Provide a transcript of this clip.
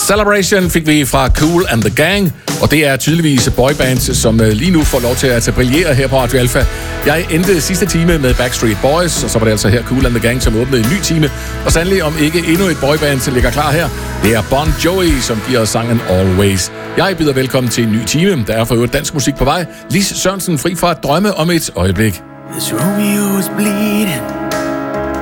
Celebration fik vi fra Kool and the Gang, og det er tydeligvis boybands, som lige nu får lov til at brillere her på Radio Alpha. Jeg endte sidste time med Backstreet Boys, og så var det altså her Kool and the Gang, som åbnede en ny time. Og sandelig om ikke endnu et boyband ligger klar her, det er Bon Jovi, som giver os sangen Always. Jeg byder velkommen til en ny time. Der er for øvrigt dansk musik på vej. Lis Sørensen fri fra at drømme om et øjeblik. This Romeo is bleeding.